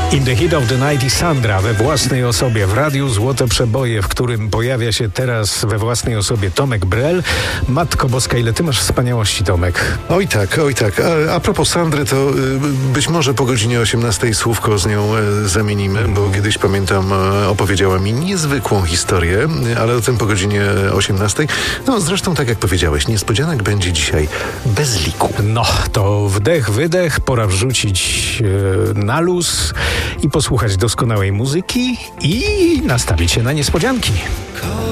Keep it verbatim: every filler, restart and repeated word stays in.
In the Heat of the Night i Sandra we własnej osobie w Radiu Złote Przeboje, w którym pojawia się teraz we własnej osobie Tomek Brel. Matko Boska, ile ty masz wspaniałości, Tomek. Oj tak, oj tak. A, a propos Sandry, to y, być może po godzinie osiemnastej słówko z nią y, zamienimy, mm. bo kiedyś pamiętam, y, opowiedziała mi niezwykłą historię, y, ale o tym po godzinie osiemnastej. No zresztą tak jak powiedziałeś, niespodzianek będzie dzisiaj bez liku. No, to wdech, wydech, pora wrzucić y, na luz i posłuchać doskonałej muzyki i nastawić się na niespodzianki.